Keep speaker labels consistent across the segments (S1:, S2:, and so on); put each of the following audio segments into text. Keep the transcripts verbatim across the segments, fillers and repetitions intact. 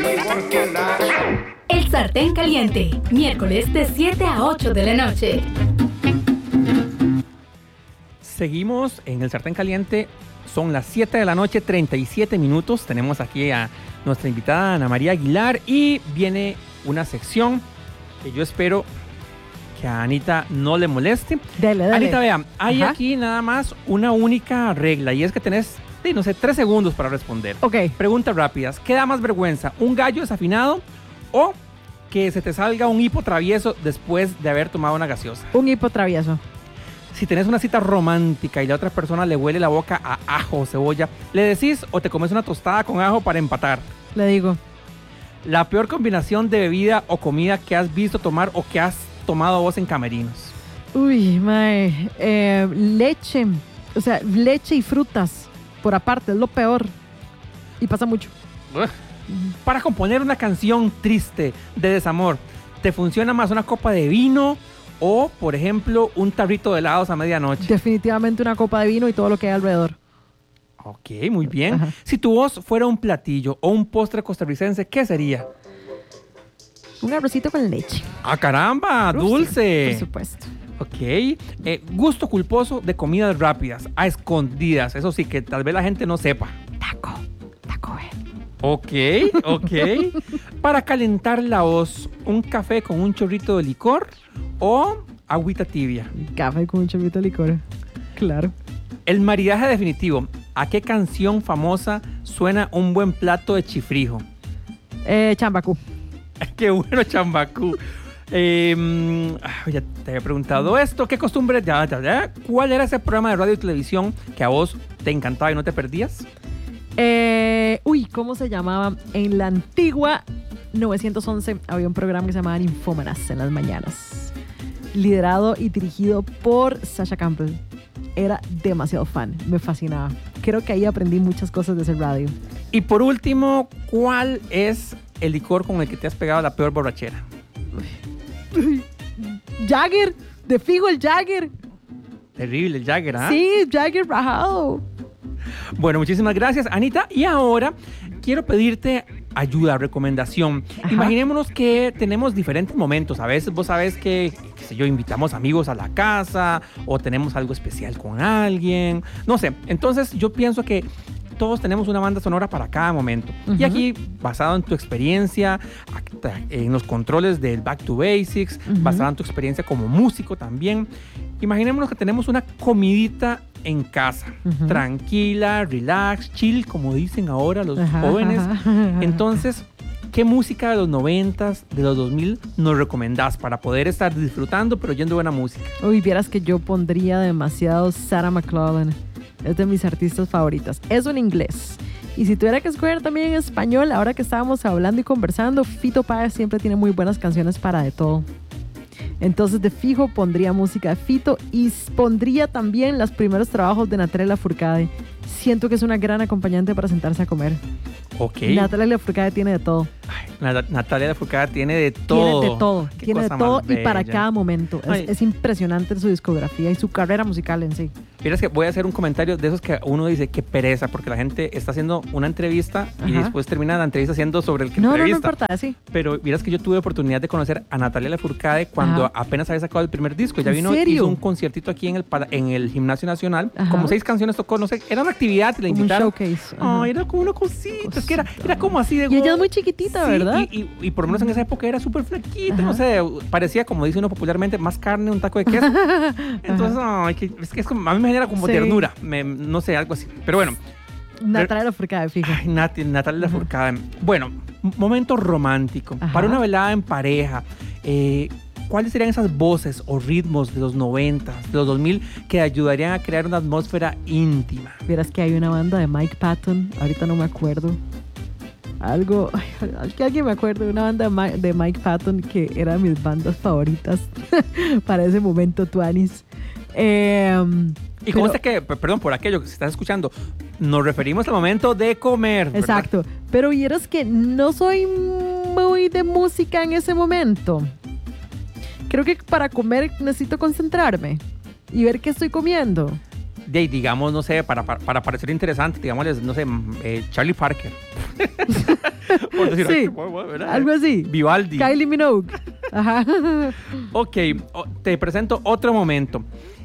S1: El Sartén Caliente, miércoles de siete a ocho de la noche.
S2: Seguimos en El Sartén Caliente. Son las siete de la noche, treinta y siete minutos. Tenemos aquí a nuestra invitada Ana María Aguilar y viene una sección que yo espero que a Anita no le moleste.
S3: Dale, dale.
S2: Anita, vea, hay
S3: Ajá.
S2: aquí nada más una única regla y es que tenés, sí, no sé, tres segundos para responder.
S3: Ok.
S2: Preguntas rápidas. ¿Qué da más vergüenza? ¿Un gallo desafinado o que se te salga un hipo travieso después de haber tomado una gaseosa?
S3: Un hipo travieso.
S2: Si tenés una cita romántica y la otra persona le huele la boca a ajo o cebolla, ¿le decís o te comes una tostada con ajo para empatar?
S3: Le digo.
S2: La peor combinación de bebida o comida que has visto tomar o que has tomado vos en camerinos.
S3: Uy, mae. Eh, leche. O sea, leche y frutas. Por aparte, es lo peor. Y pasa mucho.
S2: Ugh. Para componer una canción triste de desamor, ¿te funciona más una copa de vino o, por ejemplo, un tarrito de helados a medianoche?
S3: Definitivamente una copa de vino y todo lo que hay alrededor.
S2: Ok, muy bien.
S3: Ajá.
S2: Si tu voz fuera un platillo o un postre costarricense, ¿qué sería?
S3: Un arrocito con leche.
S2: ¡Ah, caramba!
S3: Uf,
S2: ¡Dulce!
S3: Por supuesto.
S2: Ok. Eh, gusto culposo de comidas rápidas, a escondidas. Eso sí, que tal vez la gente no sepa.
S3: Taco. Taco Bell.
S2: Ok, ok. Para calentar la voz, un café con un chorrito de licor o agüita tibia.
S3: Café con un chorrito de licor. Claro.
S2: El maridaje definitivo. ¿A qué canción famosa suena un buen plato de chifrijo?
S3: Eh, chambacú.
S2: Qué bueno, Chambacú. Eh, ah, ya te había preguntado esto. ¿Qué costumbre? Ya, ya, ya. ¿Cuál era ese programa de radio y televisión que a vos te encantaba y no te perdías?
S3: Eh, uy, ¿cómo se llamaba? En la antigua novecientos once había un programa que se llamaba Infómanas en las mañanas. Liderado y dirigido por Sasha Campbell. Era demasiado fan, me fascinaba. Creo que ahí aprendí muchas cosas de ese radio.
S2: Y por último, ¿cuál es el licor con el que te has pegado la peor borrachera?
S3: Jagger, de fijo el Jagger.
S2: Terrible, el Jagger, ¿ah?
S3: Sí, Jagger rajado.
S2: Bueno, muchísimas gracias, Anita. Y ahora quiero pedirte ayuda, recomendación.
S3: Ajá.
S2: Imaginémonos que tenemos diferentes momentos. A veces vos sabés que, qué sé yo, invitamos amigos a la casa o tenemos algo especial con alguien. No sé. Entonces yo pienso que todos tenemos una banda sonora para cada momento. Uh-huh. Y aquí, basado en tu experiencia, en los controles del Back to Basics, uh-huh. basado en tu experiencia como músico también, imaginémonos que tenemos una comidita en casa, uh-huh. tranquila, relax, chill, como dicen ahora los uh-huh, jóvenes. Uh-huh. Entonces, ¿qué música de los noventas, de los dos mil nos recomendás para poder estar disfrutando pero oyendo buena música?
S3: Uy, vieras que yo pondría demasiado Sarah McLachlan. Es de mis artistas favoritas. Es un inglés. Y si tuviera que escoger también en español, ahora que estábamos hablando y conversando, Fito Páez siempre tiene muy buenas canciones para de todo. Entonces, de fijo, pondría música de Fito y pondría también los primeros trabajos de Natalia Lafourcade. Siento que es una gran acompañante para sentarse a comer.
S2: Ok.
S3: Natalia Lafourcade tiene de todo.
S2: Ay, Natalia Lafourcade tiene de todo.
S3: Tiene de todo.
S2: Qué
S3: tiene de
S2: cosa
S3: todo
S2: más
S3: y para
S2: bella.
S3: cada momento. Es, es impresionante su discografía y su carrera musical en sí.
S2: Mira, que voy a hacer un comentario de esos que uno dice que pereza, porque la gente está haciendo una entrevista y
S3: Ajá.
S2: después termina la entrevista haciendo sobre el que
S3: no,
S2: entrevista.
S3: No, no importa, sí.
S2: Pero miras que yo tuve oportunidad de conocer a Natalia Lafourcade cuando
S3: Ajá.
S2: apenas había sacado el primer disco. Ya
S3: ¿En
S2: vino,
S3: serio?
S2: hizo un conciertito aquí en el, en el Gimnasio Nacional.
S3: Ajá.
S2: Como seis canciones tocó, no sé, era una actividad, la
S3: Como
S2: invitaron.
S3: un showcase.
S2: Oh,
S3: Ajá.
S2: era como una cosita, cosita. Es que era, era como así de...
S3: Y ella es muy chiquitita,
S2: sí,
S3: ¿verdad?
S2: Y, y, y por lo menos en esa época era súper flaquita,
S3: Ajá.
S2: no sé, parecía, como dice uno popularmente, más carne, un taco de queso. Entonces, ay, que, es que es como, a mí me genera como
S3: sí.
S2: ternura, me, no sé, algo así. Pero bueno.
S3: Natalia Lafourcade, fíjate.
S2: Ay, Nat, Natalia Lafourcade. Bueno, momento romántico.
S3: Ajá.
S2: Para una velada en pareja, eh, ¿cuáles serían esas voces o ritmos de los noventa, de los dos mil que ayudarían a crear una atmósfera íntima?
S3: Vieras que hay una banda de Mike Patton, ahorita no me acuerdo. Algo, ay, que alguien me acuerde, una banda de Mike, de Mike Patton que era de mis bandas favoritas para ese momento, Tuanis. Eh,
S2: y como sé que, perdón, por aquello que se estás escuchando, nos referimos al momento de comer, ¿verdad?
S3: Exacto, pero vieras que no soy muy de música en ese momento. Creo que para comer necesito concentrarme y ver qué estoy comiendo.
S2: De, digamos, no sé, para, para, para parecer interesante, digamos, no sé, eh, Charlie Parker. Por decir,
S3: Sí,
S2: ¿verdad?
S3: algo así.
S2: Vivaldi.
S3: Kylie Minogue. Ajá.
S2: Ok, o- te presento otro momento.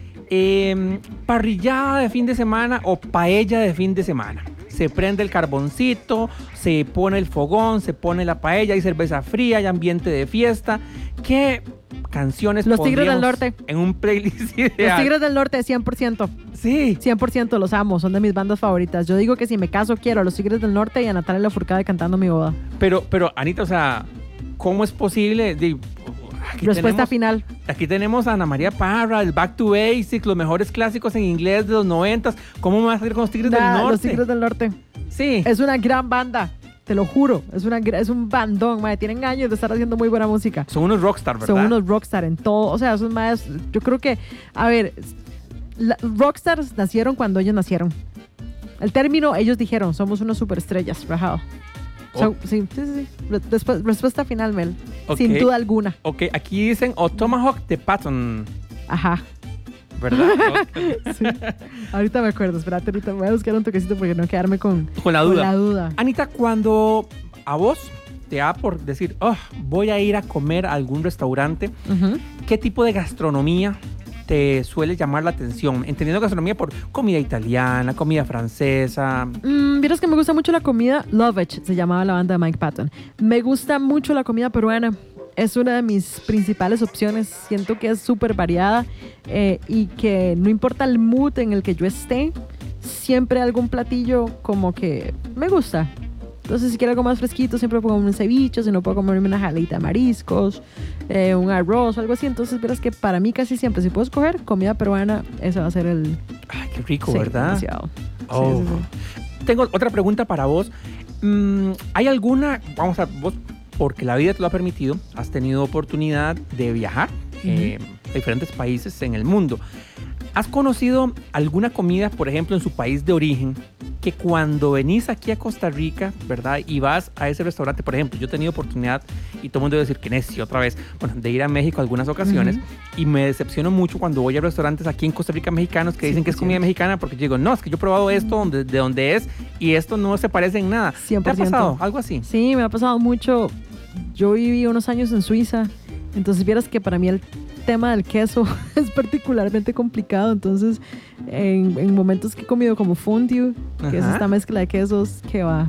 S2: Eh, parrillada de fin de semana o paella de fin de semana. Se prende el carboncito, se pone el fogón, se pone la paella, hay cerveza fría, hay ambiente de fiesta. ¿Qué canciones
S3: Los Tigres del
S2: pondríamos
S3: Norte.
S2: en un playlist ideal?
S3: Los Tigres del Norte, cien por ciento.
S2: Sí.
S3: cien por ciento los amo, son de mis bandas favoritas. Yo digo que si me caso quiero a los Tigres del Norte y a Natalia Lafourcade cantando mi boda.
S2: Pero, pero Anita, o sea, ¿cómo es posible? Di- aquí
S3: Respuesta
S2: tenemos-
S3: final.
S2: Aquí tenemos a Ana María Parra, el Back to Basics, los mejores clásicos en inglés de los noventas. ¿Cómo me vas a salir con los Tigres
S3: Da,
S2: del Norte?
S3: Los Tigres del Norte.
S2: Sí.
S3: Es una gran banda, te lo juro. Es, una, gra- es un bandón, madre. Tienen años de estar haciendo muy buena música.
S2: Son unos rockstar, ¿verdad?
S3: Son unos rockstar en todo. O sea, esos más. Yo creo que, a ver, la- rockstars nacieron cuando ellos nacieron. El término, ellos dijeron, somos unos superestrellas, rajado. So,
S2: Oh.
S3: sí, sí, sí. sí. Re- después- respuesta final, Mel.
S2: Ok.
S3: Sin duda alguna.
S2: Ok, aquí dicen o Tomahawk de Patton,
S3: Ajá.
S2: ¿verdad?
S3: Sí. Ahorita me acuerdo, espérate, ahorita voy a buscar un toquecito porque no quedarme con,
S2: Con la
S3: con
S2: duda.
S3: la duda.
S2: Anita, cuando a vos te da por decir, oh, voy a ir a comer a algún restaurante,
S3: Ujú.
S2: ¿qué tipo de gastronomía te suele llamar la atención? Entendiendo gastronomía por comida italiana, comida francesa.
S3: Mm, Vieras que me gusta mucho la comida. Lovech se llamaba la banda de Mike Patton. Me gusta mucho la comida peruana. Es una de mis principales opciones. Siento que es súper variada eh, y que no importa el mood en el que yo esté, siempre algún platillo como que me gusta. Entonces, si quiero algo más fresquito, siempre puedo comer un ceviche, si no puedo comerme una jaleita de mariscos, eh, un arroz o algo así. Entonces, verás que para mí casi siempre, si puedo escoger comida peruana, ese va a ser el...
S2: Ay, qué rico,
S3: sí,
S2: ¿verdad?
S3: demasiado. Sí,
S2: Oh.
S3: sí, sí.
S2: Tengo otra pregunta para vos. Mm, ¿Hay alguna, vamos a, vos, porque la vida te lo ha permitido, has tenido oportunidad de viajar eh, a diferentes países en el mundo? ¿Has conocido alguna comida, por ejemplo, en su país de origen, que cuando venís aquí a Costa Rica, ¿verdad? Y vas a ese restaurante, por ejemplo, yo he tenido oportunidad, y todo el mundo debe decir que necio otra vez, bueno, de ir a México algunas ocasiones,
S3: Ujú.
S2: y me decepciono mucho cuando voy a restaurantes aquí en Costa Rica mexicanos que dicen que es comida mexicana, porque yo digo, no, es que yo he probado esto donde, de donde es, y esto no se parece en nada.
S3: cien por
S2: ¿Te ha
S3: ciento.
S2: pasado algo así?
S3: Sí, me ha pasado mucho. Yo viví unos años en Suiza, entonces vieras que para mí el tema del queso es particularmente complicado. Entonces, en, en momentos que he comido como fondue, que es
S2: Ajá.
S3: esta mezcla de quesos que va,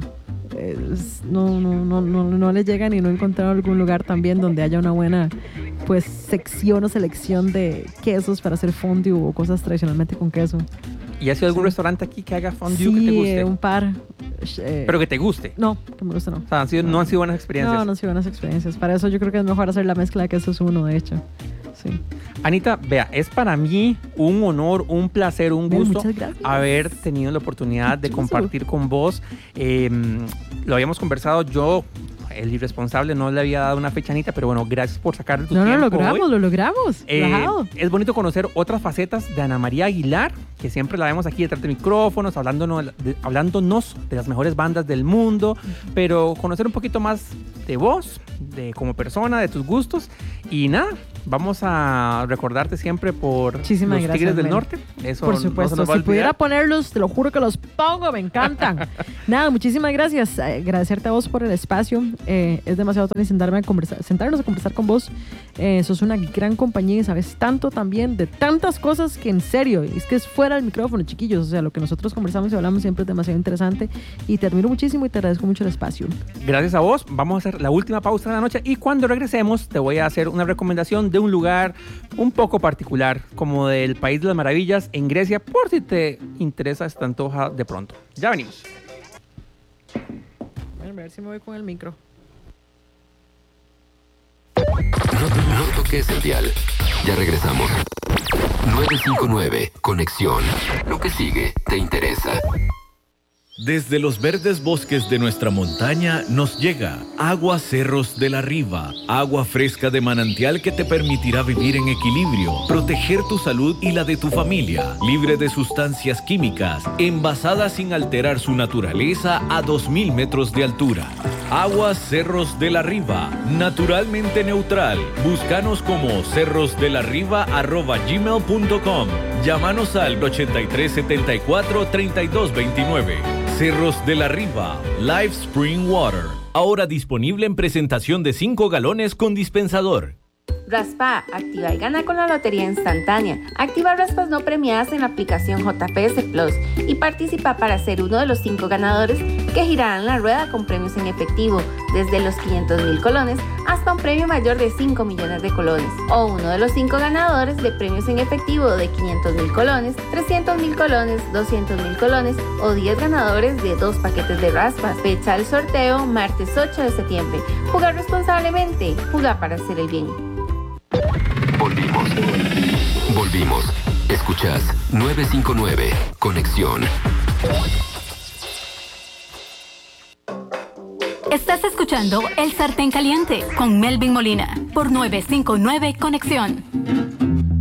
S3: es- no, no, no, no, no le llegan y no he encontrado algún lugar también donde haya una buena pues sección o selección de quesos para hacer fondue o cosas tradicionalmente con queso.
S2: ¿Y has ido a algún
S3: Sí.
S2: restaurante aquí que haga fondue
S3: Sí,
S2: que te guste?
S3: eh, un par. eh,
S2: Pero que te guste.
S3: no, que me gusta no.
S2: O sea, han sido- no han sido buenas experiencias.
S3: No, no han sido buenas experiencias. Para eso yo creo que es mejor hacer la mezcla de quesos uno, de hecho. Sí.
S2: Anita, vea, es para mí un honor, un placer, un
S3: Bien,
S2: gusto
S3: muchas gracias.
S2: haber tenido la oportunidad de
S3: Mucho.
S2: compartir con vos. Eh, lo habíamos conversado, yo, el irresponsable, no le había dado una fecha, Anita, pero bueno, gracias por sacar de tu
S3: No, no,
S2: tiempo
S3: lo logramos,
S2: hoy.
S3: lo logramos.
S2: Eh,
S3: Rajado.
S2: es bonito conocer otras facetas de Ana María Aguilar, que siempre la vemos aquí detrás de micrófonos, hablándonos de, hablándonos de las mejores bandas del mundo, pero conocer un poquito más de vos, de como persona, de tus gustos. Y nada, vamos a recordarte siempre por
S3: Muchísimas
S2: los
S3: gracias,
S2: Tigres del
S3: Mel.
S2: Norte. Eso
S3: Por
S2: no se
S3: supuesto,
S2: nos va a
S3: si pudiera
S2: olvidar.
S3: ponerlos, te lo juro que los pongo, me encantan. Nada, muchísimas gracias. Eh, agradecerte a vos por el espacio. Eh, es demasiado Tony sentarme a conversar, sentarnos a conversar con vos. Eh, sos una gran compañía y sabes tanto también de tantas cosas que en serio, es que es fuera del micrófono, chiquillos. O sea, lo que nosotros conversamos y hablamos siempre es demasiado interesante y te admiro muchísimo y te agradezco mucho el espacio.
S2: Gracias a vos. Vamos a hacer la última pausa de la noche y cuando regresemos te voy a hacer una recomendación de un lugar un poco particular, como del País de las Maravillas en Grecia, por si te interesa, se te antoja de pronto. Ya venimos.
S3: A ver si me voy con el micro.
S4: No, no toques el dial. Ya regresamos. nueve cinco nueve, Conexión. Lo que sigue te interesa.
S5: Desde los verdes bosques de nuestra montaña nos llega Agua Cerros de la Riva, agua fresca de manantial que te permitirá vivir en equilibrio, proteger tu salud y la de tu familia, libre de sustancias químicas, envasada sin alterar su naturaleza a dos mil metros de altura. Agua Cerros de la Riva, naturalmente neutral. Búscanos como cerrosdelarriba arroba gmail punto com. Llámanos al ochenta y tres setenta y cuatro treinta y dos veintinueve. Cerros de la Riva, Live Spring Water. Ahora disponible en presentación de cinco galones con dispensador.
S6: Raspa, activa y gana con la lotería instantánea. Activa raspas no premiadas en la aplicación J P S Plus y participa para ser uno de los cinco ganadores que girarán la rueda con premios en efectivo, desde los quinientos mil colones hasta un premio mayor de cinco millones de colones, o uno de los cinco ganadores de premios en efectivo de quinientos mil colones, trescientos mil colones, doscientos mil colones o diez ganadores de dos paquetes de raspas. Fecha del sorteo, martes ocho de septiembre. Jugar responsablemente. Jugar para hacer el bien.
S4: Volvimos. Volvimos. Escuchás nueve cinco nueve, Conexión.
S1: Estás escuchando El Sartén Caliente con Melvin Molina por nueve cinco nueve Conexión.